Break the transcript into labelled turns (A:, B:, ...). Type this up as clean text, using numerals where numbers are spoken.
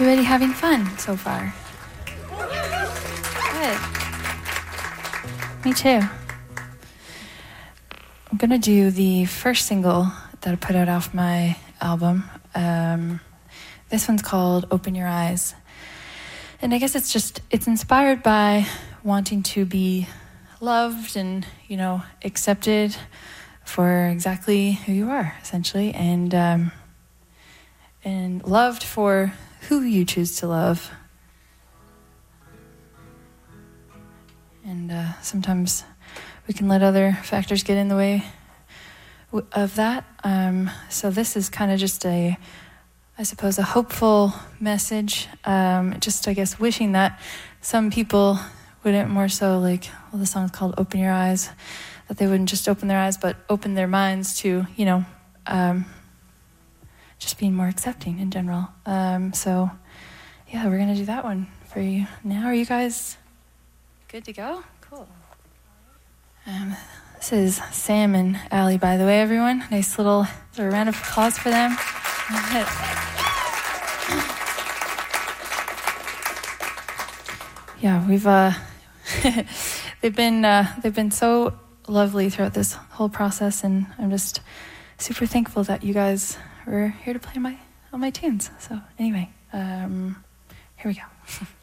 A: Everybody having fun so far? Good. Me too. I'm gonna do the first single that I put out off my album. This one's called Open Your Eyes. And I guess it's inspired by wanting to be loved and, accepted for exactly who you are, essentially, and loved for who you choose to love. And sometimes we can let other factors get in the way of that. So this is kind of just a hopeful message. Just, I guess, wishing that some people wouldn't more so the song's called Open Your Eyes, that they wouldn't just open their eyes, but open their minds to, just being more accepting in general. So, yeah, we're going to do that one for you now. Are you guys good to go? Cool. This is Sam and Allie, by the way, everyone. Nice little round of applause for them. Yeah, we've they've been so lovely throughout this whole process, and I'm just super thankful that you guys were here to play on my tunes. So anyway, here we go.